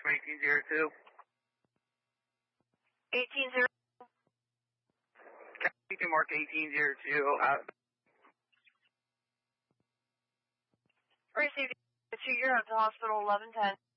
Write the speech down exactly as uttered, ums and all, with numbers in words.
from eighteen zero two. eighteen zero. You can mark eighteen zero two. Uh, Received two, you're at the hospital eleven ten.